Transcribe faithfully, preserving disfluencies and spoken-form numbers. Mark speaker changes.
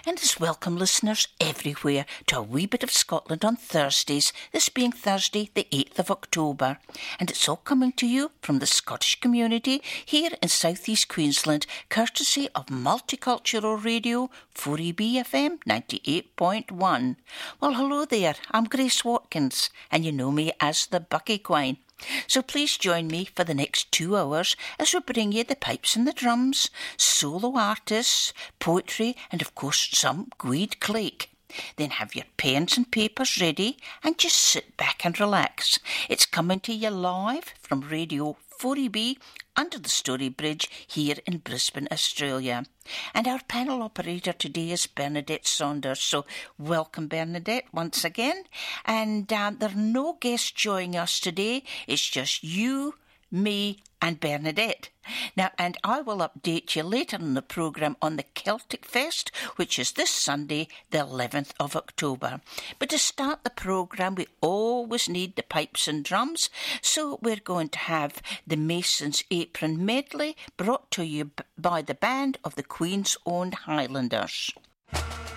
Speaker 1: and as welcome listeners everywhere to a wee bit of Scotland on Thursdays, this being Thursday the eighth of October. And it's all coming to you from the Scottish community here in South East Queensland, courtesy of Multicultural Radio, four E B F M ninety-eight point one. Well, hello there, I'm Grace Watkins, and you know me as the Bucky Quine. So please join me for the next two hours as we bring you the pipes and the drums, solo artists, poetry and of course some Gweed Clake. Then have your pens and papers ready and just sit back and relax. It's coming to you live from Radio four E B under the Story Bridge here in Brisbane, Australia. And our panel operator today is Bernadette Saunders. So welcome, Bernadette, once again. And um, there are no guests joining us today. It's just you, me and Bernadette. Now, and I will update you later in the programme on the Celtic Fest, which is this Sunday, the eleventh of October. But to start the programme, we always need the pipes and drums, so we're going to have the Mason's Apron Medley brought to you by the band of the Queen's Own Highlanders.